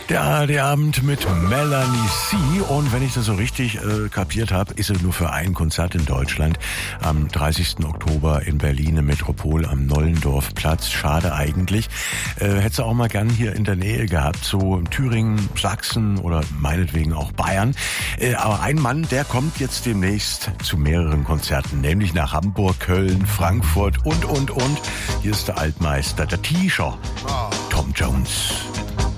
Der ARD-Abend mit Melanie C. Und wenn ich das so richtig kapiert habe, ist es nur für ein Konzert in Deutschland. Am 30. Oktober in Berlin im Metropol am Nollendorfplatz. Schade eigentlich. Hättest du auch mal gern hier in der Nähe gehabt, so in Thüringen, Sachsen oder meinetwegen auch Bayern. Aber ein Mann, der kommt jetzt demnächst zu mehreren Konzerten, nämlich nach Hamburg, Köln, Frankfurt und. Hier ist der Altmeister, der T-Shirt, Tom Jones.